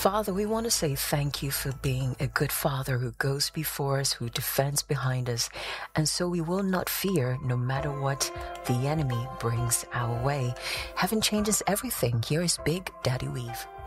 Father, we want to say thank you for being a good Father who goes before us, who defends behind us. And so we will not fear no matter what the enemy brings our way. Heaven changes everything. Here is Big Daddy Weave.